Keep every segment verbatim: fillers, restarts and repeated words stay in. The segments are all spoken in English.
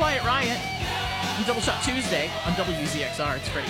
Quiet Riot on Double Shot Tuesday on W Z X R. It's Freddie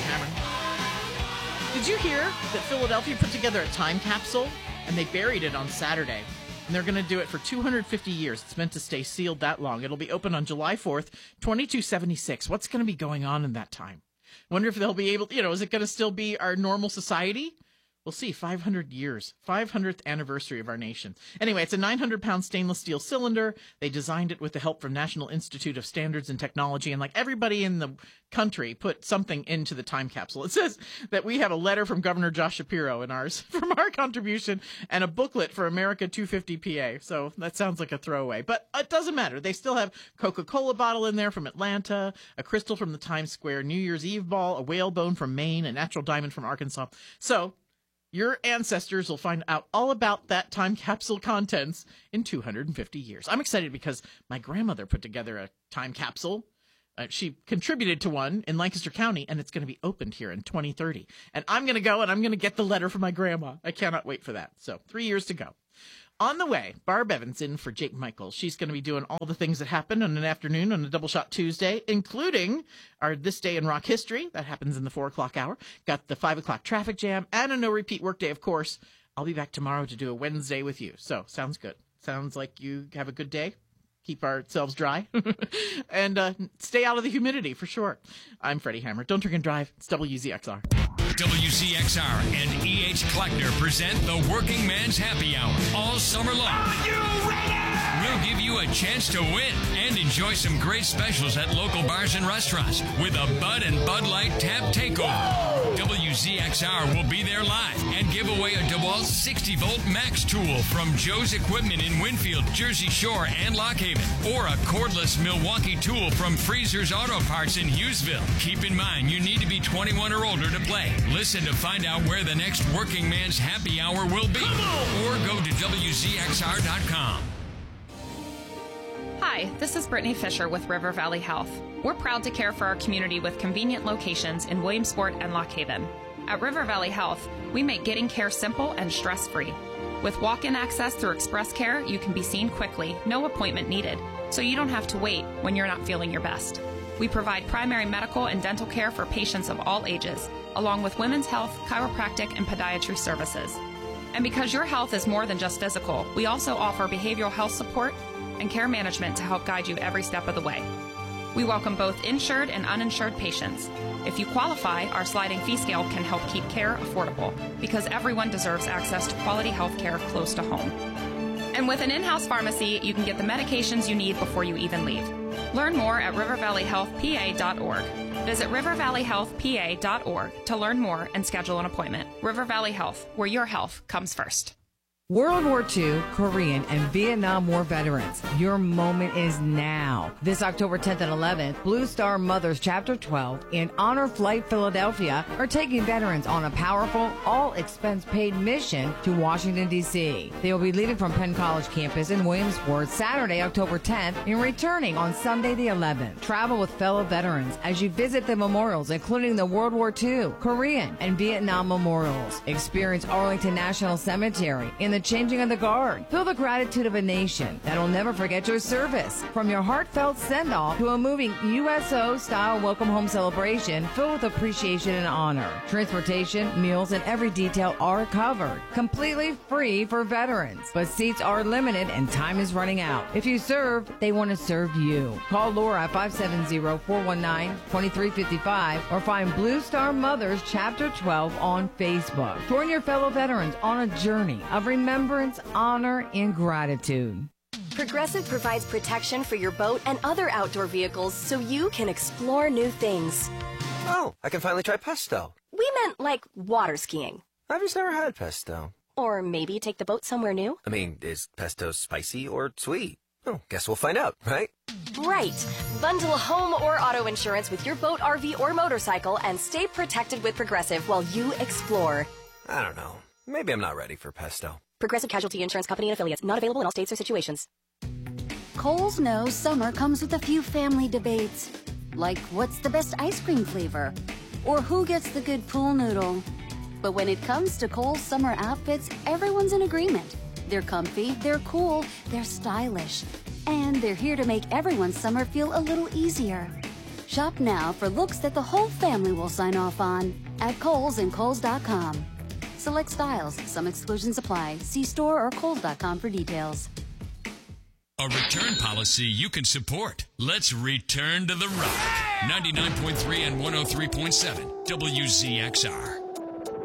Hammer. Did you hear that Philadelphia put together a time capsule and they buried it on Saturday? And they're going to do it for two hundred fifty years. It's meant to stay sealed that long. It'll be open on July fourth, twenty-two seventy-six. What's going to be going on in that time? Wonder if they'll be able, you know, is it going to still be our normal society? We'll see. five hundred years. five hundredth anniversary of our nation. Anyway, it's a nine hundred pound stainless steel cylinder. They designed it with the help from National Institute of Standards and Technology. And like everybody in the country put something into the time capsule. It says that we have a letter from Governor Josh Shapiro in ours from our contribution and a booklet for America two fifty P A. So that sounds like a throwaway. But it doesn't matter. They still have Coca-Cola bottle in there from Atlanta, a crystal from the Times Square New Year's Eve ball, a whale bone from Maine, a natural diamond from Arkansas. So your ancestors will find out all about that time capsule contents in two hundred fifty years. I'm excited because my grandmother put together a time capsule. Uh, she contributed to one in Lancaster County, and it's going to be opened here in twenty thirty. And I'm going to go, and I'm going to get the letter from my grandma. I cannot wait for that. So three years to go. On the way, Barb Evans in for Jake Michaels. She's going to be doing all the things that happen on an afternoon on a Double Shot Tuesday, including our This Day in Rock History. That happens in the four o'clock hour. Got the five o'clock traffic jam and a no-repeat workday, of course. I'll be back tomorrow to do a Wednesday with you. So, sounds good. Sounds like you have a good day. Keep ourselves dry. and uh, stay out of the humidity, for sure. I'm Freddie Hammer. Don't drink and drive. It's W Z X R. W Z X R and E H Kleckner present the Working Man's Happy Hour all summer long. Are you ready? We'll give you a chance to win and enjoy some great specials at local bars and restaurants with a Bud and Bud Light Tap Takeover. Whoa! W Z X R will be there live and give away a DeWalt sixty volt Max tool from Joe's Equipment in Winfield, Jersey Shore, and Lock Haven, or a cordless Milwaukee tool from Freezer's Auto Parts in Hughesville. Keep in mind, you need to be twenty-one or older to play. Listen to find out where the next Working Man's Happy Hour will be, or go to W Z X R dot com. Hi, this is Brittany Fisher with River Valley Health. We're proud to care for our community with convenient locations in Williamsport and Lock Haven. At River Valley Health, we make getting care simple and stress-free. With walk-in access through Express Care, you can be seen quickly, no appointment needed, so you don't have to wait when you're not feeling your best. We provide primary medical and dental care for patients of all ages, along with women's health, chiropractic, and podiatry services. And because your health is more than just physical, we also offer behavioral health support and care management to help guide you every step of the way. We welcome both insured and uninsured patients. If you qualify, our sliding fee scale can help keep care affordable because everyone deserves access to quality health care close to home. And with an in-house pharmacy, you can get the medications you need before you even leave. Learn more at river valley health p a dot org. Visit river valley health p a dot org to learn more and schedule an appointment. River Valley Health, where your health comes first. World War Two, Korean, and Vietnam War veterans, your moment is now. This October tenth and eleventh, Blue Star Mothers Chapter twelve and Honor Flight Philadelphia are taking veterans on a powerful, all-expense-paid mission to Washington, D C They will be leaving from Penn College campus in Williamsport Saturday, October tenth, and returning on Sunday the eleventh. Travel with fellow veterans as you visit the memorials, including the World War Two, Korean, and Vietnam memorials. Experience Arlington National Cemetery in the changing of the guard. Feel the gratitude of a nation that'll never forget your service. From your heartfelt send-off to a moving U S O-style welcome home celebration filled with appreciation and honor. Transportation, meals, and every detail are covered. Completely free for veterans. But seats are limited and time is running out. If you serve, they want to serve you. Call Laura at five seven zero, four one nine, two three five five or find Blue Star Mothers Chapter twelve on Facebook. Join your fellow veterans on a journey of remembrance, honor, and gratitude. Progressive provides protection for your boat and other outdoor vehicles so you can explore new things. Oh, I can finally try pesto. We meant like water skiing. I've just never had pesto. Or maybe take the boat somewhere new. I mean, is pesto spicy or sweet? Oh, guess we'll find out, right? Right. Bundle home or auto insurance with your boat, R V, or motorcycle and stay protected with Progressive while you explore. I don't know. Maybe I'm not ready for pesto. Progressive Casualty Insurance Company and Affiliates. Not available in all states or situations. Kohl's knows summer comes with a few family debates. Like, what's the best ice cream flavor? Or who gets the good pool noodle? But when it comes to Kohl's summer outfits, everyone's in agreement. They're comfy, they're cool, they're stylish. And they're here to make everyone's summer feel a little easier. Shop now for looks that the whole family will sign off on at Kohl's and Kohl's dot com. Select styles. Some exclusions apply. See store or Kohl's dot com for details. A return policy you can support. Let's return to the rock. ninety-nine point three and one oh three point seven W Z X R.